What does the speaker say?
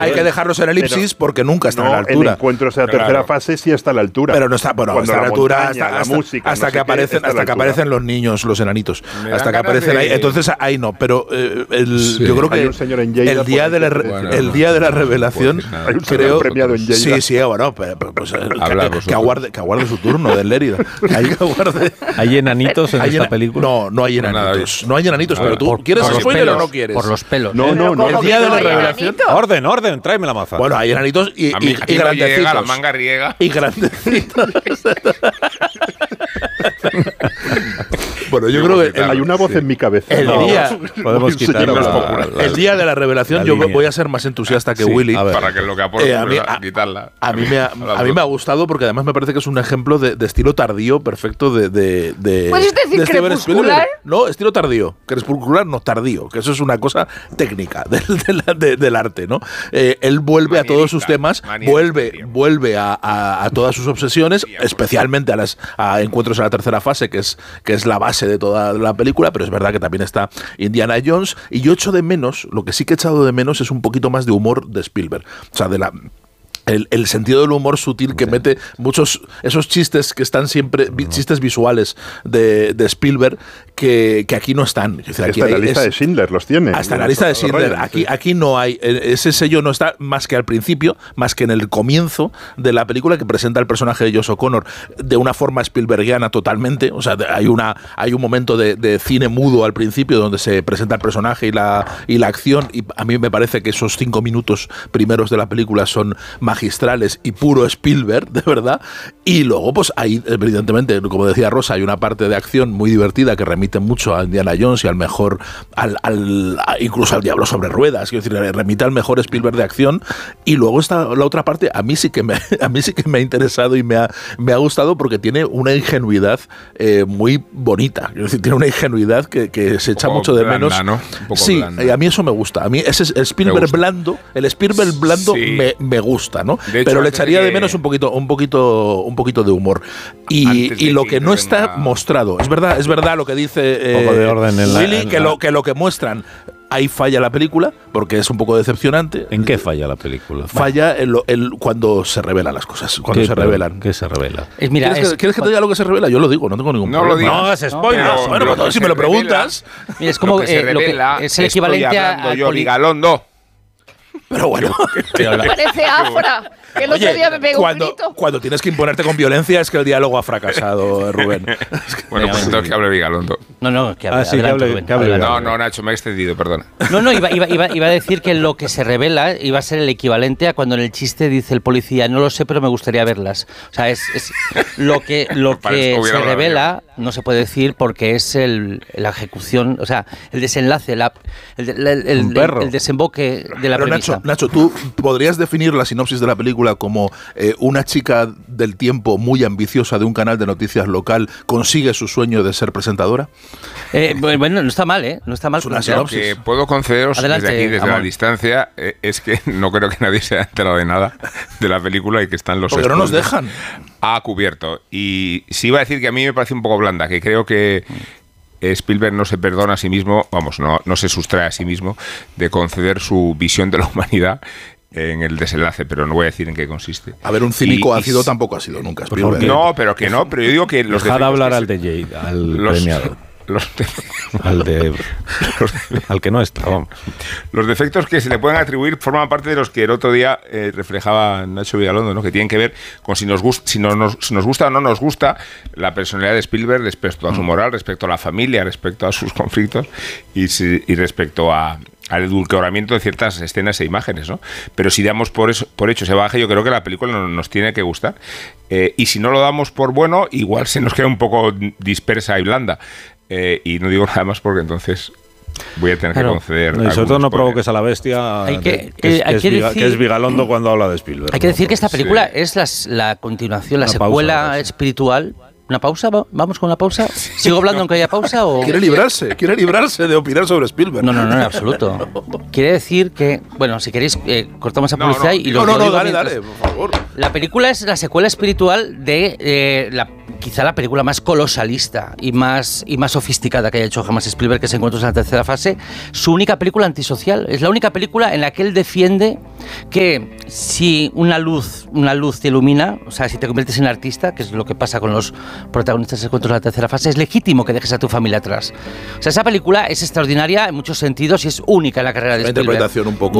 hay que dejarlos en elipsis porque nunca están a la altura. El encuentro de la tercera fase sí está a la altura. Pero no está, bueno, Cuando está a la altura hasta que aparecen los niños, los enanitos. Hasta que aparecen ahí. Entonces ahí no, pero yo creo que el día de la revelación, hay un señor premiado en Lleida. Sí, bueno, pues, que aguarde su turno de Lérida. ¿Hay enanitos en esta película? No hay enanitos. No hay enanitos, pero tú ¿quieres spoiler o no quieres? Por los pelos. No. El día de la revelación. Orden, tráeme la maza. Bueno, hay enanitos y grandecitos. Llega, la manga riega. Y grandecitos. Bueno, yo creo que hay una voz en mi cabeza. Podemos quitar el día de la revelación. Yo voy a ser más entusiasta que Willy. Para que lo que aporte quitarla. A mí me ha gustado porque además me parece que es un ejemplo de estilo tardío perfecto de ¿Puedes decir crepuscular? No, estilo tardío. Crepuscular no, tardío. Que eso es una cosa técnica del arte, ¿no? Él vuelve a todos sus temas, vuelve a todas sus obsesiones, especialmente a encuentros en la tercera fase, que es la base de toda la película, pero es verdad que también está Indiana Jones, y yo echo de menos, lo que sí que he echado de menos es un poquito más de humor de Spielberg, o sea, el sentido del humor sutil que mete esos chistes que están siempre, chistes visuales de Spielberg, que aquí no están. Hasta en la lista de Schindler los tiene. Hasta en la lista de Schindler. Aquí no hay. Ese sello no está más que al principio, más que en el comienzo de la película, que presenta el personaje de Josh O'Connor de una forma Spielbergiana totalmente. O sea, hay un momento de cine mudo al principio donde se presenta el personaje y la acción, y a mí me parece que esos 5 minutos primeros de la película son magistrales y puro Spielberg, de verdad. Y luego, pues ahí, evidentemente, como decía Rosa, hay una parte de acción muy divertida que remite mucho a Indiana Jones y al mejor, incluso al Diablo sobre ruedas, quiero decir, remite al mejor Spielberg de acción. Y luego está la otra parte, a mí sí que me ha interesado y me ha gustado porque tiene una ingenuidad muy bonita. Quiero decir, tiene una ingenuidad que se echa mucho de menos. ¿No? Un poco sí, blanda. A mí eso me gusta. A mí ese Spielberg blando, el Spielberg blando sí. me gusta, ¿no? De hecho, pero le echaría de menos un poquito de humor. Y lo que no está mostrado, es verdad lo que dice poco de orden en Willy, que lo que muestran, ahí falla la película, porque es un poco decepcionante. ¿En qué falla la película? Falla cuando se revelan las cosas. Cuando se revelan. ¿Qué se revela? ¿Quieres que te diga lo que se revela? Yo lo digo, no tengo ningún problema. No hagas spoilers. Bueno, si me lo preguntas. Mira, es como es el equivalente a Vigalondo. Pero bueno. Parece Afra. Que el otro día me pegó un grito. Cuando tienes que imponerte con violencia es que el diálogo ha fracasado, Rubén. Bueno, pues entonces que hable Vigalondo. No, que hable. Sí, que hable. No, Nacho, me he extendido, perdona. No, iba a decir que lo que se revela iba a ser el equivalente a cuando en el chiste dice el policía, no lo sé, pero me gustaría verlas. O sea, es lo que se revela, no se puede decir porque es la ejecución, o sea, el desenlace, el desemboque de la premisa. Nacho, ¿tú podrías definir la sinopsis de la película como una chica del tiempo muy ambiciosa de un canal de noticias local consigue su sueño de ser presentadora? Bueno, no está mal, ¿eh? No está mal. Lo que puedo concederos desde la distancia, es que no creo que nadie se haya enterado de nada de la película y que están los... Porque no nos dejan. Ha cubierto. Y sí iba a decir que a mí me parece un poco blanda, que creo que Spielberg no se perdona a sí mismo, no se sustrae a sí mismo de conceder su visión de la humanidad en el desenlace, pero no voy a decir en qué consiste. A ver, un cínico ácido tampoco ha sido nunca Spielberg. No, pero yo digo que los dejad hablar al de Jade, al premiado. Al que no está, vamos. Los defectos que se le pueden atribuir forman parte de los que el otro día reflejaba Nacho Vigalondo, ¿no? Que tienen que ver con si nos gusta o no nos gusta la personalidad de Spielberg respecto a su moral, respecto a la familia, respecto a sus conflictos y respecto al edulcoramiento de ciertas escenas e imágenes, ¿no? Pero si damos por hecho ese bagaje, yo creo que la película nos tiene que gustar. Y si no lo damos por bueno, igual se nos queda un poco dispersa y blanda. Y no digo nada más porque entonces voy a tener que conceder. No, y sobre todo no provoques a la bestia, que es Vigalondo cuando habla de Spielberg. Hay que decir que esta película es la continuación, la secuela espiritual. ¿Una pausa? ¿Vamos con una pausa? ¿Sigo hablando aunque haya pausa? ¿O? Quiere librarse de opinar sobre Spielberg. No, en absoluto. Quiere decir que, bueno, si queréis, cortamos a publicidad y lo dale, por favor. La película es la secuela espiritual de la quizá la película más colosalista y más sofisticada que haya hecho jamás Spielberg, que se encuentra en la tercera fase. Su única película antisocial. Es la única película en la que él defiende que si una luz te ilumina, o sea, si te conviertes en artista, que es lo que pasa con los protagonistas de Encuentros en la tercera fase, es legítimo que dejes a tu familia atrás. O sea, esa película es extraordinaria en muchos sentidos y es única en la carrera de Spielberg. Una interpretación un poco